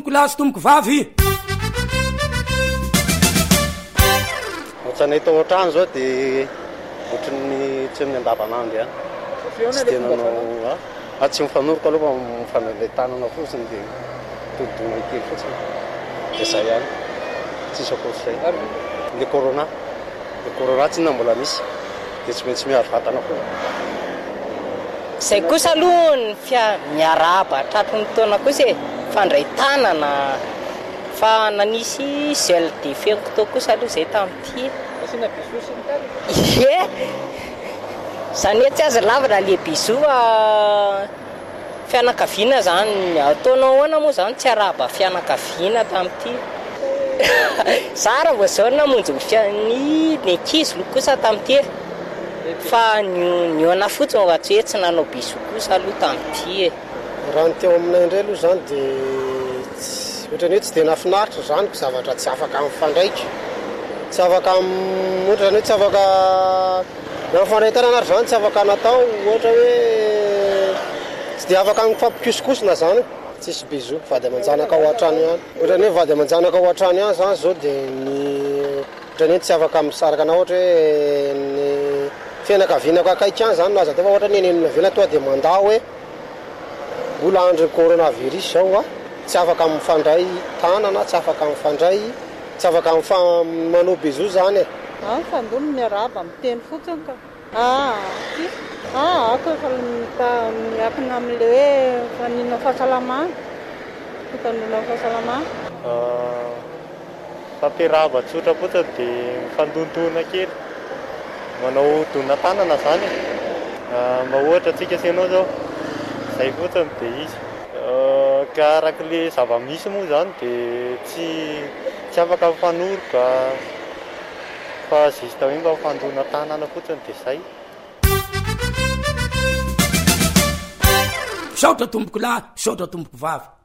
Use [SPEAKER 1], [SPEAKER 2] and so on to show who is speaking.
[SPEAKER 1] tomboko lahy sy tomboko vavy.
[SPEAKER 2] Ohatranay tao an-trano zao dia ohatran'ny tsy amin'ny andavanandro ihany. Tsy dia nanao tsy mifanoroko aloha mifanavy tanana fotsiny dia todidona kely fotsiny dia izay ihany tsisy akoatr'izay. Le corona tsy na mbola misy dia tsy maintsy miaro vatana koa.
[SPEAKER 3] Izay kosa aloha ny miarahaba tratry ny taona kosa fandray tanana fa nanisy gel de fenko kosa aloha izay tamin'ity.
[SPEAKER 4] Asina bisou sy ny tany.
[SPEAKER 3] Izany hoe tsy azo lavana le bisou fianakaviana zany ataonao ahoana moa zany tsy arahaba fianakaviana tamin'ity. Sara vao zao namonjy ny ankizy kosa tamin'ity fa ny ana fotsiny ho atsy hoe tsy nanao bisou kosa aloha tamin'ity.
[SPEAKER 5] Raha ny teo aminay indray aloha zany dia ohatrany hoe tsy dia nafinaritra zany zavatra tsy afaka mifandraika. Tsy afaka ohatrany hoe tsy afaka mifandray-tana ary zany tsy afaka natao ohatra hoe tsy dia afaka mifampikisikosina zany. Tsisy bisou vady aman-janaka ao an-trano ihany. Ohatrany hoe vady aman-janaka ao an-trano ihany zany zao dia ohatrany hoe tsy afaka misaraka na ohatra hoe ny fianakavianako akaiky ihany zany no aza atao fa ohatra ny eny avela toa dia mandao hoe mbola andro coronavirus zao tsy afaka mifandray tanana, tsy afaka mifandray, tsy afaka manao bisou zany.
[SPEAKER 6] Fandony miarahaba miteny fotsiny ka. Ako efa miakina amin'ilay hoe fanina fahasalamana. Fitandrona fahasalamana.
[SPEAKER 2] Fampiarahaba tsotra fotsiny dia mifandondona kely. Manao dona tanana zany. Mba ohatra antsika asianao zao. Izay fotsiny dia izy. Ka arak'ilay zava-misy moa zany dia tsy afaka mifanoroka. Fa zista hoe mba mifandona tanana fotsiny dia izay.
[SPEAKER 1] Saotra tomboko lahy, saotra tomboko vavy.